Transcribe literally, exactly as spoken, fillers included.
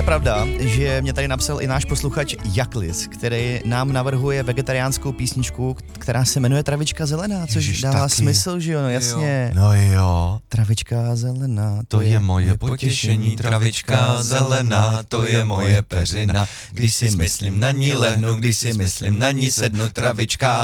je pravda, že mě tady napsal i náš posluchač Jaklis, který nám navrhuje vegetariánskou písničku, která se jmenuje Travička zelená, což Ježiš, dává taky. smysl, že jo, no jasně. No jo. Travička zelená, To je moje potěšení, travička zelená, to je moje peřina. Když si myslím na ní lehnu, když si myslím na ní sednu, travička